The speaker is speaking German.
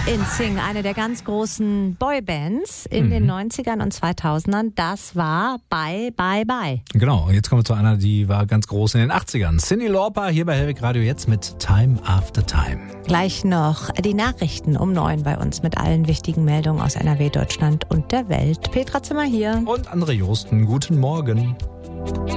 NSYNC, eine der ganz großen Boybands in den 90ern und 2000ern. Das war Bye, Bye, Bye. Genau, und jetzt kommen wir zu einer, die war ganz groß in den 80ern. Cyndi Lauper hier bei Hellweg Radio jetzt mit Time After Time. Gleich noch die Nachrichten um 9 bei uns mit allen wichtigen Meldungen aus NRW, Deutschland und der Welt. Petra Zimmer hier. Und André Josten, guten Morgen.